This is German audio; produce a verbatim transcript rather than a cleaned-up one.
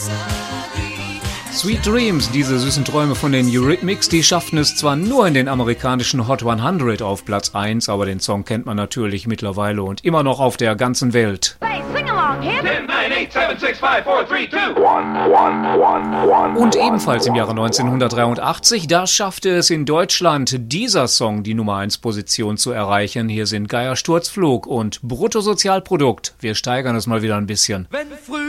Sweet Dreams, diese süßen Träume von den Eurythmics, die schafften es zwar nur in den amerikanischen Hot hundert auf Platz eins, aber den Song kennt man natürlich mittlerweile und immer noch auf der ganzen Welt. Und ebenfalls im Jahre neunzehnhundertdreiundachtzig, da schaffte es in Deutschland dieser Song die Nummer eins Position zu erreichen. Hier sind Geier Sturzflug und Bruttosozialprodukt. Wir steigern es mal wieder ein bisschen. Wenn früh